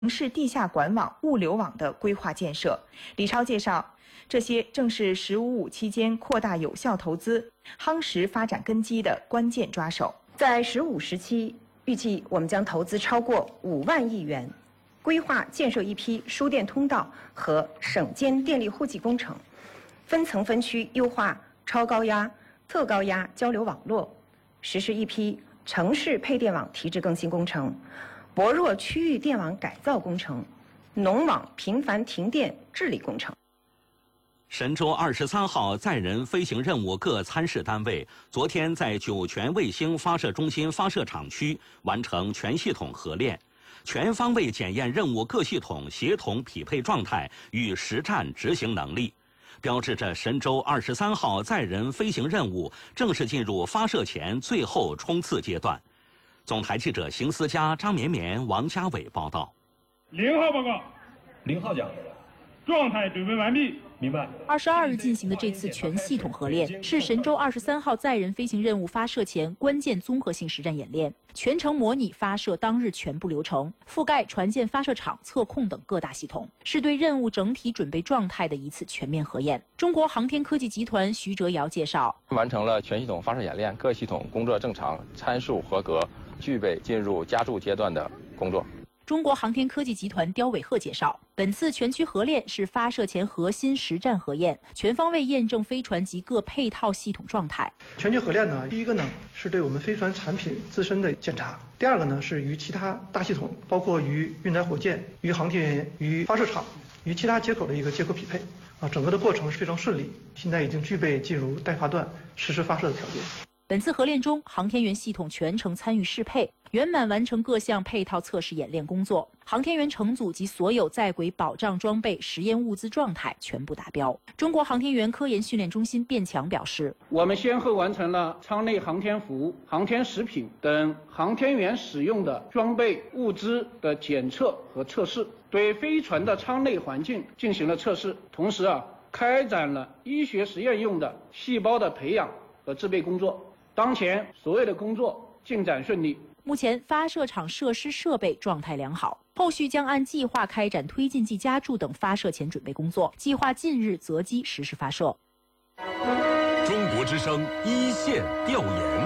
城市地下管网、物流网的规划建设。李超介绍，这些正是“十五五”期间扩大有效投资、夯实发展根基的关键抓手。 在“15”时期，预计我们将投资超过5万亿元，规划建设一批输电通道和省间电力户籍工程，分层分区优化超高压、特高压交流网络，实施一批城市配电网提质更新工程、薄弱区域电网改造工程、农网频繁停电治理工程。 神舟23号载人飞行任务各参试单位昨天在酒泉卫星发射中心发射场区完成全系统合练，全方位检验任务各系统协同匹配状态与实战执行能力，标志着神舟23号载人飞行任务正式进入发射前最后冲刺阶段。总台记者邢思佳、张绵绵、王家伟报道。 0号报告 ，0号讲， 状态准备完毕。 明白。 22日进行的这次全系统合练是神舟23号载人飞行任务发射前关键综合性实战演练，全程模拟发射当日全部流程，覆盖船舰发射场、测控等各大系统，是对任务整体准备状态的一次全面核验。中国航天科技集团徐哲尧介绍， 完成了全系统发射演练，各系统工作正常，参数合格，具备进入加注阶段的工作。 中国航天科技集团刁伟鹤介绍，本次全区合练是发射前核心实战核验，全方位验证飞船及各配套系统状态。 全区合练呢，第一个呢是对我们飞船产品自身的检查，第二个呢是与其他大系统，包括与运载火箭、与航天员、与发射场、与其他接口的一个接口匹配。整个的过程是非常顺利，现在已经具备进入待发段实施发射的条件。 本次合练中，航天员系统全程参与适配，圆满完成各项配套测试演练工作。航天员乘组及所有在轨保障装备、实验物资状态全部达标。中国航天员科研训练中心卞强表示， 我们先后完成了舱内航天服、航天食品等航天员使用的装备物资的检测和测试，对飞船的舱内环境进行了测试，同时开展了医学实验用的细胞的培养和制备工作。当前所有的工作进展顺利。 目前发射场设施设备状态良好，后续将按计划开展推进剂加注等发射前准备工作，计划近日择机实施发射。 中国之声一线调研。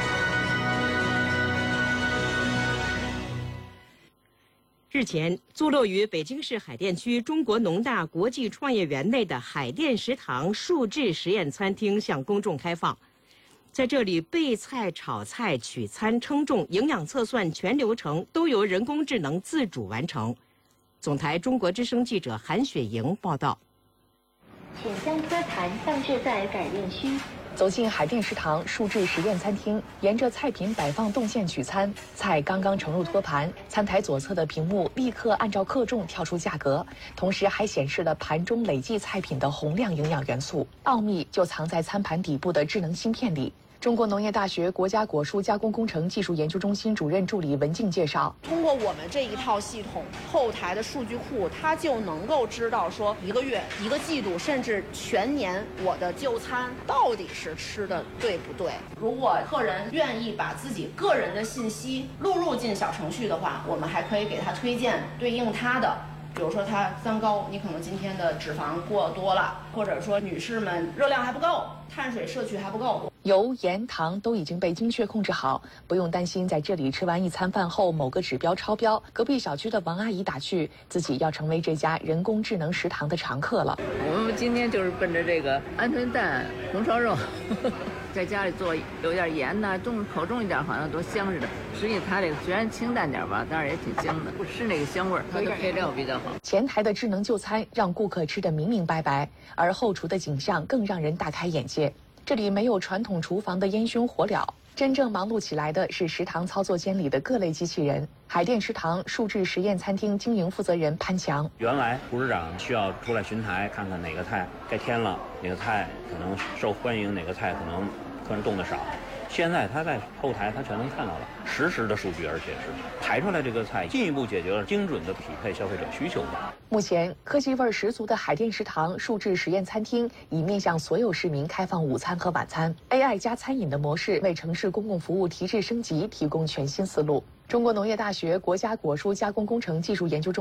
日前，坐落于北京市海淀区中国农大国际创业园内的海淀食堂数智实验餐厅向公众开放。在这里，备菜、炒菜、取餐、称重、营养测算全流程都由人工智能自主完成。总台中国之声记者韩雪莹报道。 请将托盘放置在改练区。 走进海淀食堂数智实验餐厅，沿着菜品摆放动线取餐，菜刚刚盛入托盘，餐台左侧的屏幕立刻按照克重跳出价格，同时还显示了盘中累计菜品的洪亮营养元素。奥秘就藏在餐盘底部的智能芯片里。中国农业大学国家果蔬加工工程技术研究中心主任助理文静介绍， 通过我们这一套系统后台的数据库，它就能够知道说1个月、1个季度，甚至全年我的就餐到底是吃的对不对。如果客人愿意把自己个人的信息录入进小程序的话，我们还可以给他推荐对应他的。比如说他三高，你可能今天的脂肪过多了，或者说女士们热量还不够，碳水摄取还不够， 油、盐、糖都已经被精确控制好，不用担心在这里吃完一餐饭后某个指标超标。隔壁小区的王阿姨打趣，自己要成为这家人工智能食堂的常客了。 我们今天就是奔着这个鹌鹑蛋、红烧肉，在家里做有点盐呐，口重一点，好像多香似的。实际它这个虽然清淡点吧，但是也挺香的，是那个香味儿，它的配料比较好。 前台的智能就餐让顾客吃得明明白白，而后厨的景象更让人大开眼界。这里没有传统厨房的烟熏火燎，真正忙碌起来的是食堂操作间里的各类机器人。海淀食堂数智实验餐厅经营负责人潘强， 原来厨师长需要出来巡台，看看哪个菜该添了，哪个菜可能受欢迎，哪个菜可能客人动得少。现在他在后台他全能看到了实时的数据，而且是排出来这个菜进一步解决了精准的匹配消费者需求的。 目前科技味儿十足的海淀食堂数智实验餐厅已面向所有市民开放午餐和晚餐 AI 加餐饮的模式，为城市公共服务提质升级提供全新思路。中国农业大学国家果蔬加工工程技术研究中